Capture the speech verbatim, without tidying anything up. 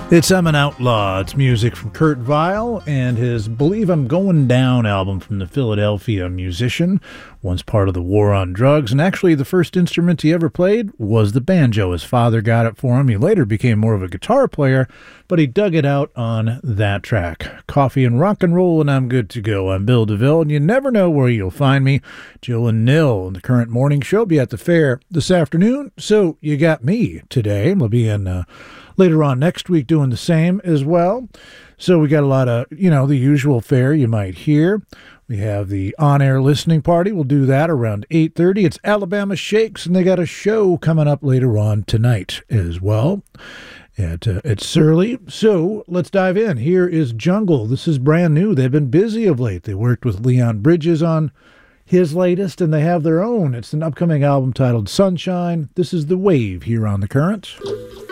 It's I'm an Outlaw. It's music from Kurt Vile and his Believe I'm Going Down album from the Philadelphia musician, once part of the War on Drugs, and actually the first instrument he ever played was the banjo. His father got it for him. He later became more of a guitar player, but he dug it out on that track. Coffee and rock and roll, and I'm good to go. I'm Bill DeVille, and you never know where you'll find me. Jill and Nil in the current morning show be at the fair this afternoon, so you got me today. We'll be in uh, later on next week doing the same as well. So we got a lot of, you know, the usual fare you might hear. We have the on-air listening party. We'll do that around eight thirty. It's Alabama Shakes, and they got a show coming up later on tonight as well at, uh, at Surly. So let's dive in. Here is Jungle. This is brand new. They've been busy of late. They worked with Leon Bridges on his latest, and they have their own. It's an upcoming album titled Sunshine. This is The Wave here on The Current.